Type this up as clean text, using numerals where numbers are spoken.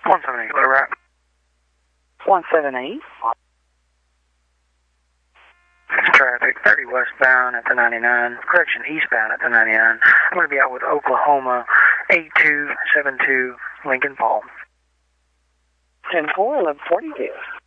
178, clear right. 178. Traffic 30 westbound at the 99. Correction, eastbound at the 99. I'm going to be out with Oklahoma 8272 Lincoln Paul. 10-4, 1142.